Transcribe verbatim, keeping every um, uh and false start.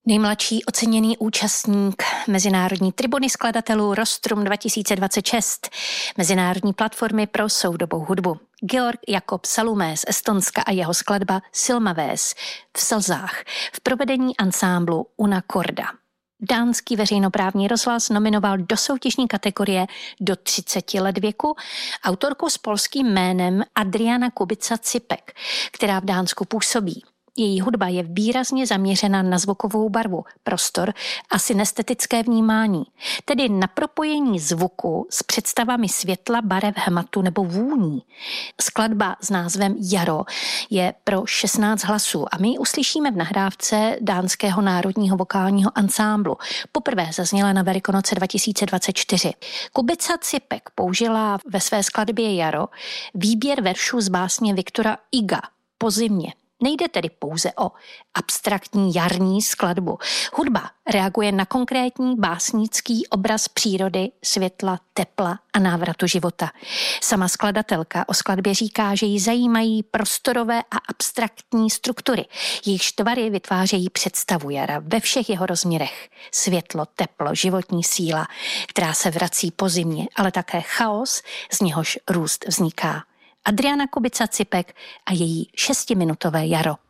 Nejmladší oceněný účastník Mezinárodní tribuny skladatelů Rostrum dva tisíce dvacet šest, mezinárodní platformy pro soudobou hudbu. Georg Jakob Salumé z Estonska a jeho skladba Silmaves v slzách v provedení ansámblu Una Corda. Dánský veřejnoprávní rozhlas nominoval do soutěžní kategorie do třiceti let věku autorku s polským jménem Adriana Kubica-Cipek, která v Dánsku působí. Její hudba je výrazně zaměřena na zvukovou barvu, prostor a synestetické vnímání, tedy na propojení zvuku s představami světla, barev, hmatu nebo vůní. Skladba s názvem Jaro je pro šestnáct hlasů a my ji uslyšíme v nahrávce Dánského národního vokálního ansámblu. Poprvé zazněla na Velikonoce dva tisíce dvacet čtyři. Kubica-Cipek použila ve své skladbě Jaro výběr veršů z básně Viktora Iga Po zimě. Nejde tedy pouze o abstraktní jarní skladbu. Hudba reaguje na konkrétní básnický obraz přírody, světla, tepla a návratu života. Sama skladatelka o skladbě říká, že ji zajímají prostorové a abstraktní struktury. Jejich tvary vytvářejí představu jara ve všech jeho rozměrech. Světlo, teplo, životní síla, která se vrací po zimě, ale také chaos, z něhož růst vzniká. Adriana Kubica-Cipek a její šestiminutové Jaro.